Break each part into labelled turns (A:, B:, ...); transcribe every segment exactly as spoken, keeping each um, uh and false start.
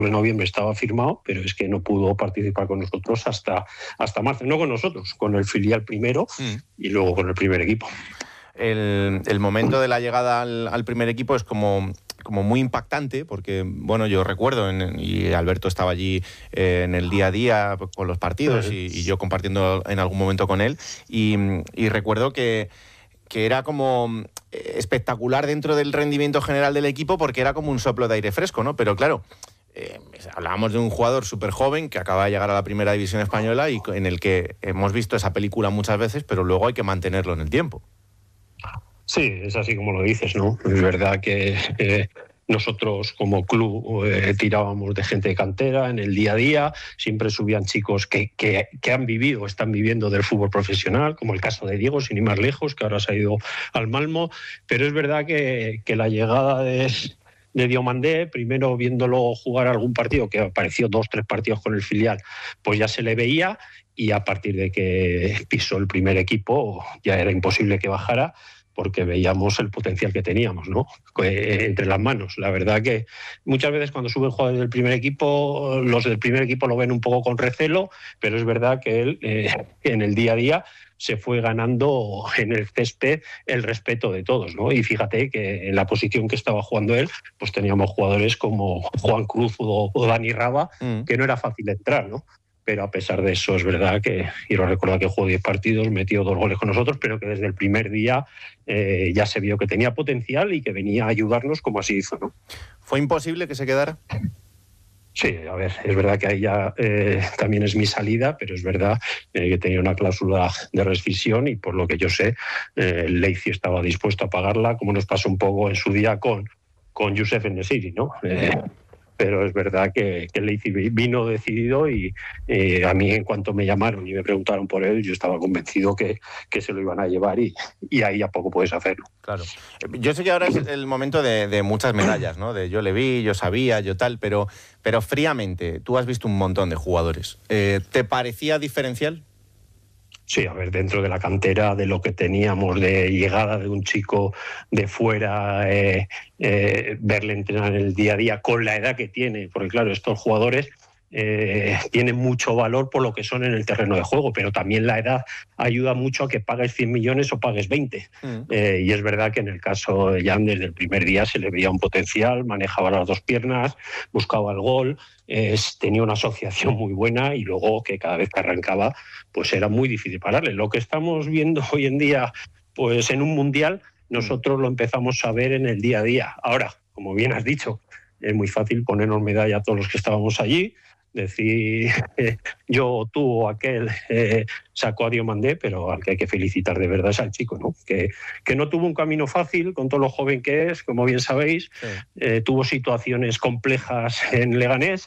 A: de noviembre estaba firmado, pero es que no pudo participar con nosotros hasta, hasta marzo. No con nosotros, con el filial primero mm. y luego con el primer equipo.
B: El, el momento de la llegada al, al primer equipo es como... como muy impactante, porque, bueno, yo recuerdo, en, y Alberto estaba allí eh, en el día a día con los partidos y, y yo compartiendo en algún momento con él, y, y recuerdo que, que era como espectacular dentro del rendimiento general del equipo, porque era como un soplo de aire fresco, ¿no? Pero claro, eh, hablábamos de un jugador súper joven que acaba de llegar a la primera división española y en el que hemos visto esa película muchas veces, pero luego hay que mantenerlo en el tiempo.
A: Sí, es así como lo dices, ¿no? Es verdad que eh, nosotros como club eh, tirábamos de gente de cantera en el día a día, siempre subían chicos que, que, que han vivido, están viviendo del fútbol profesional, como el caso de Diego, sin ir más lejos, que ahora se ha ido al Malmo, pero es verdad que, que la llegada de... de Diomandé, primero viéndolo jugar algún partido, que apareció dos, tres partidos con el filial, pues ya se le veía, y a partir de que pisó el primer equipo ya era imposible que bajara, porque veíamos el potencial que teníamos, ¿no? Entre las manos. La verdad que muchas veces cuando suben jugadores del primer equipo, los del primer equipo lo ven un poco con recelo, pero es verdad que él eh, en el día a día se fue ganando en el césped el respeto de todos, ¿no? Y fíjate que en la posición que estaba jugando él, pues teníamos jugadores como Juan Cruz o, o Dani Raba, mm. que no era fácil entrar, ¿no? Pero a pesar de eso es verdad que, y lo recuerdo que jugó diez partidos, metió dos goles con nosotros, pero que desde el primer día eh, ya se vio que tenía potencial y que venía a ayudarnos como así hizo, ¿no?
B: ¿Fue imposible que se quedara?
A: Sí, a ver, es verdad que ahí ya eh, también es mi salida, pero es verdad eh, que tenía una cláusula de rescisión y por lo que yo sé, eh, el Leipzig estaba dispuesto a pagarla, como nos pasó un poco en su día con, con Youssef En-Nesyri, ¿no? Eh, pero es verdad que, que el Leipzig vino decidido y eh, a mí en cuanto me llamaron y me preguntaron por él, yo estaba convencido que, que se lo iban a llevar y, y ahí a poco puedes hacerlo.
B: Claro. Yo sé que ahora es el momento de, de muchas medallas, ¿no? De yo le vi, yo sabía, yo tal, pero, pero fríamente, tú has visto un montón de jugadores. Eh, ¿Te parecía diferencial?
A: Sí, a ver, dentro de la cantera, de lo que teníamos de llegada de un chico de fuera, eh, eh, verle entrenar en el día a día con la edad que tiene, porque claro, estos jugadores eh, tienen mucho valor por lo que son en el terreno de juego, pero también la edad ayuda mucho a que pagues cien millones o pagues veinte. Mm. Eh, y es verdad que en el caso de Jan, desde el primer día se le veía un potencial, manejaba las dos piernas, buscaba el gol, eh, tenía una asociación muy buena y luego que cada vez que arrancaba pues era muy difícil pararle. Lo que estamos viendo hoy en día pues en un mundial, nosotros lo empezamos a ver en el día a día. Ahora, como bien has dicho, es muy fácil ponernos medalla a todos los que estábamos allí, decir eh, yo, tú o aquel eh, sacó a Diomandé, pero al que hay que felicitar de verdad es al chico, ¿no? Que, que no tuvo un camino fácil con todo lo joven que es, como bien sabéis, sí. eh, tuvo situaciones complejas en Leganés,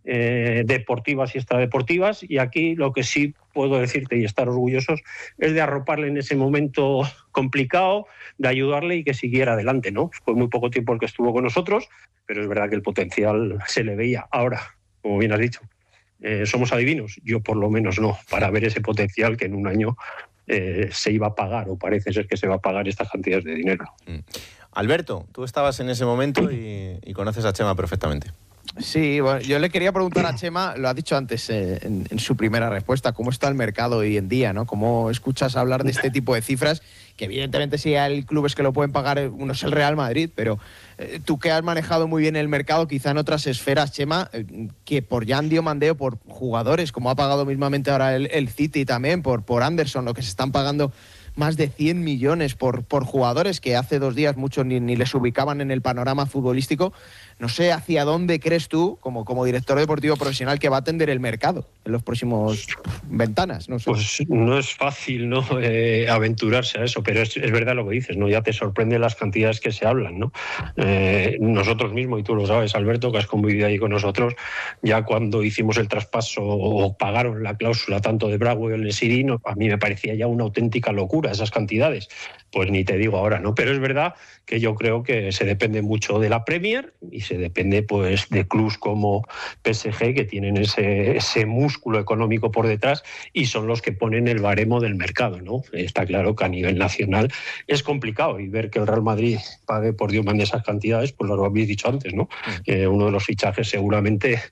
A: eh, deportivas y extradeportivas, y aquí lo que sí puedo decirte y estar orgullosos es de arroparle en ese momento complicado, de ayudarle y que siguiera adelante, ¿no? Fue muy poco tiempo el que estuvo con nosotros, pero es verdad que el potencial se le veía. Ahora, como bien has dicho, eh, ¿somos adivinos? Yo por lo menos no, para ver ese potencial que en un año eh, se iba a pagar, o parece ser que se va a pagar estas cantidades de dinero.
B: Mm. Alberto, tú estabas en ese momento y, y conoces a Chema perfectamente.
C: Sí, bueno, yo le quería preguntar a Chema, lo ha dicho antes eh, en, en su primera respuesta, ¿cómo está el mercado hoy en día, ¿no? ¿Cómo escuchas hablar de este tipo de cifras? Que evidentemente sí hay clubes que lo pueden pagar, uno es el Real Madrid, pero eh, tú que has manejado muy bien el mercado, quizá en otras esferas, Chema, eh, que por Jan Diomandé o por jugadores, como ha pagado mismamente ahora el, el City también, por, por Anderson, lo que se están pagando más de cien millones por, por jugadores que hace dos días muchos ni, ni les ubicaban en el panorama futbolístico. No sé hacia dónde crees tú, como, como director deportivo profesional, que va a tender el mercado en los próximos ventanas. No sé.
A: Pues no es fácil, ¿no? Eh, aventurarse a eso, pero es, es verdad lo que dices, ¿no? Ya te sorprende las cantidades que se hablan, ¿no? Eh, nosotros mismos, y tú lo sabes, Alberto, que has convivido ahí con nosotros, ya cuando hicimos el traspaso o pagaron la cláusula tanto de Bravo y el En-Nesyri, no, a mí me parecía ya una auténtica locura esas cantidades. Pues ni te digo ahora, ¿no? Pero es verdad que yo creo que se depende mucho de la Premier y se depende pues de clubs como P S G, que tienen ese, ese músculo económico por detrás y son los que ponen el baremo del mercado, ¿no? Está claro que a nivel nacional es complicado, y ver que el Real Madrid pague por Diomandé esas cantidades, pues lo habéis dicho antes, ¿no? Eh, uno de los fichajes seguramente